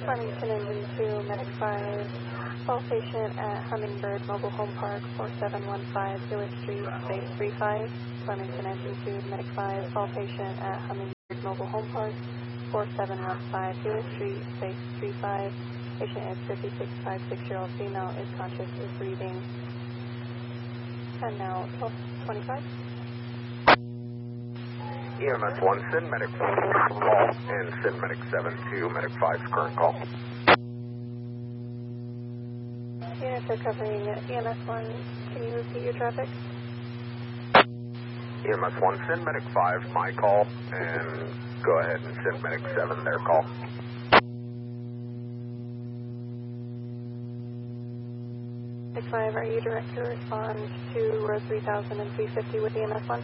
Farmington Engine 2, Medic 5, call patient at Hummingbird Mobile Home Park, 4715 Hewitt Street, space 35. Farmington Engine 2, Medic 5, call patient at Hummingbird Mobile Home Park, 4715 Hewitt Street, space 35. Patient is 5656-year-old female, is conscious, is breathing. And now 1225. EMS 1, SIN Medic 1, call, and SIN Medic 7 to Medic 5's current call. Units are covering EMS 1. Can you repeat your traffic? EMS 1, SIN Medic 5, my call, and go ahead and SIN Medic 7 their call. Medic 5, are you direct to respond to row 3000 and 350 with EMS 1?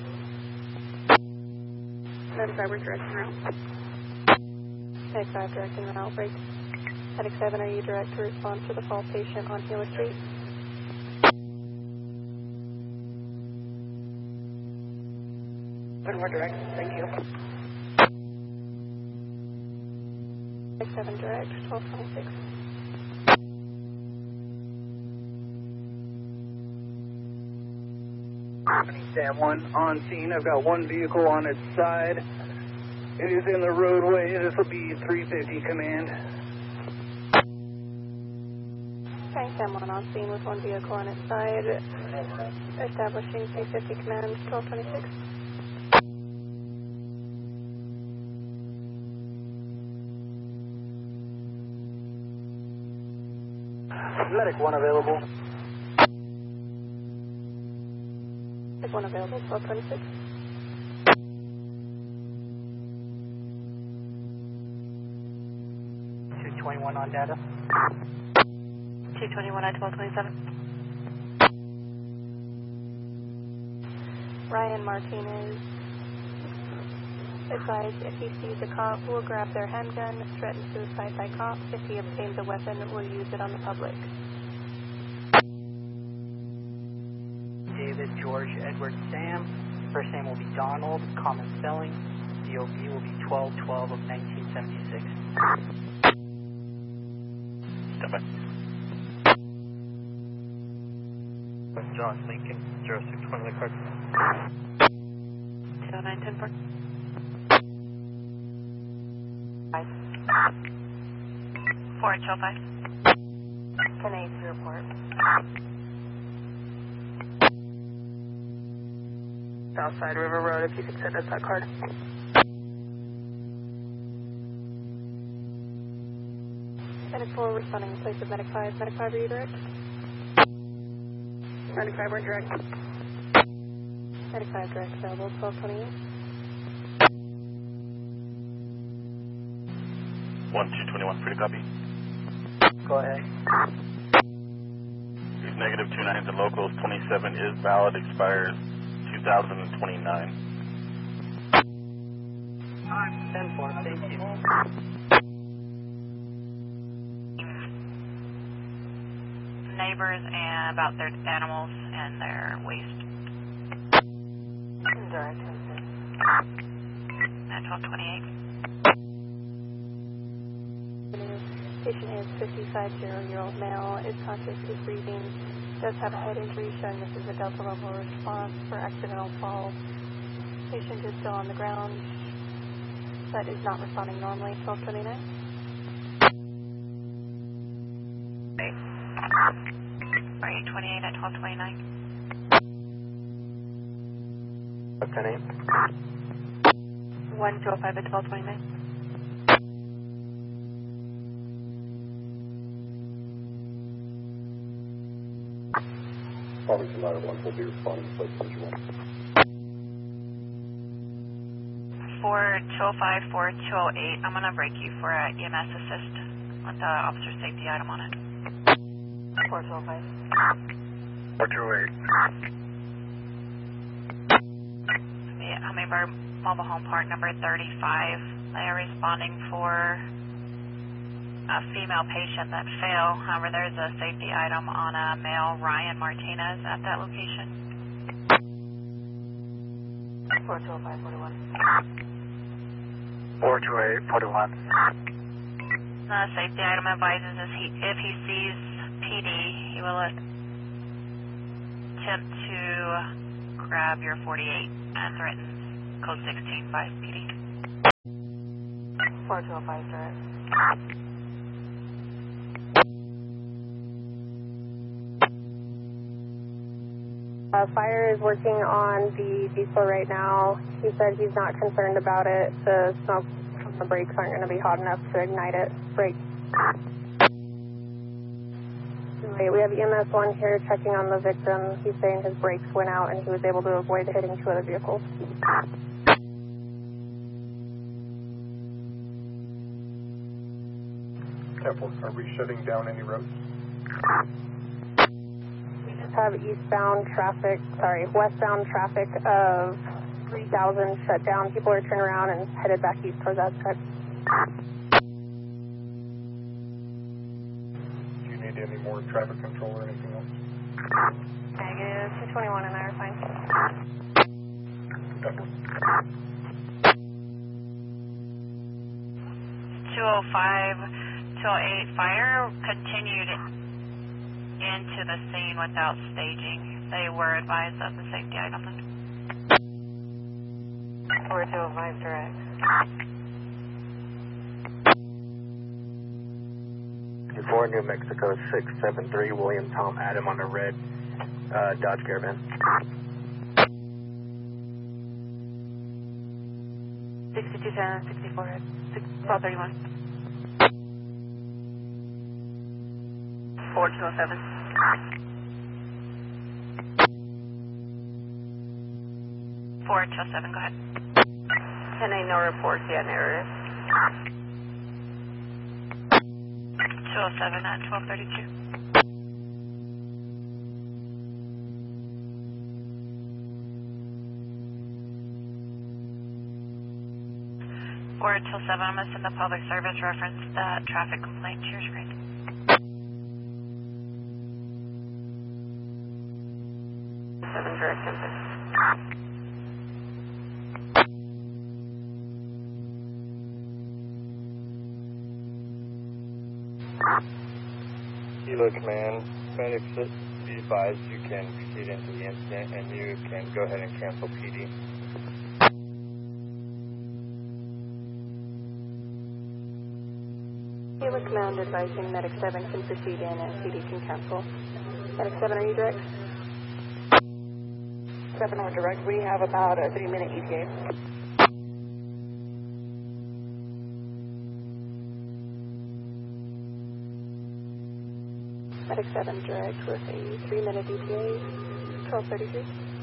Medic 5, we're directing route. Medic 5, directing route, break. Medic 7, are you direct to respond to the fall patient on Hewitt Street? We're direct, thank you. Medic 7, direct, 1226. Sam 1 on scene. I've got one vehicle on its side. It is in the roadway. This will be 350 command. Okay, Sam 1 on scene with one vehicle on its side. Establishing 350 command, 1226. Medic 1 available. Medic 1 available, 1226. On data. 221 at 1227. Ryan Martinez advised if he sees a cop, will grab their handgun, threaten suicide by cop. If he obtains a weapon, will use it on the public. David, George, Edward, Sam. First name will be Donald, common spelling. DOB will be 12/12 of 1976. John Lincoln, 0620 the card. 20910 Park. 4825. 10-8 to report. Southside River Road, if you could send us that card. Medic 4 responding in place of Medic 5. Medic 5, are you direct? Medic 5, we're direct. Medic 5, direct, available, 1228. 1221, free to copy. Go ahead. He's negative 29, the locals 27 is valid, expires 2029. 10-4, thank you. Neighbors and about their animals and their waste. Direct. At 1228. Patient is 55-year-old male, is conscious, is breathing, does have a head injury showing this is a Delta level response for accidental fall. Patient is still on the ground, but is not responding normally, 1229. 828 at 1229. What's her name? 1205 at 1229. Farmington Ladder 1 will be responding to place number 1. 4205, 4208. I'm going to break you for EMS assist with the officer safety item on it. 4205. 428. The Hummingbird Mobile Home Park number 35. They are responding for a female patient that fell. However, there's a safety item on a male, Ryan Martinez, at that location. 4205, 41. 428, 41. The safety item advises if he sees PD, he will attempt to grab your 48 and threatens code 16 by PD. 4205 direct. Fire is working on the diesel right now. He said he's not concerned about it. The smoke from the brakes aren't going to be hot enough to ignite it. Brake. Wait, we have EMS 1 here checking on the victim. He's saying his brakes went out and he was able to avoid hitting 2 other vehicles. Careful, are we shutting down any roads? Have westbound traffic of 3000 shut down. People are turning around and headed back east towards Aztec. Do you need any more traffic control or anything else? Negative. 221 and I are fine. Definitely. 205, 208, fire continued into the scene without staging. They were advised of the safety item. 4205 direct. For New Mexico 673, William Tom Adam on a red Dodge Caravan. 6210, 64, 1231. 4207. 4207, go ahead. 10-8, no reports yet, narrative. 207 and 1232. 4207, I'm going to send the public service reference that traffic complaint to your screen. Direct input. Kilo Command, medics be advised you can proceed into the incident and you can go ahead and cancel PD. Kilo Command advising Medic 7 can proceed in and PD can cancel. Medic 7, are you direct? 7 are direct. We have about a 3-minute ETA. Medic 7 direct with a 3-minute ETA, 1233.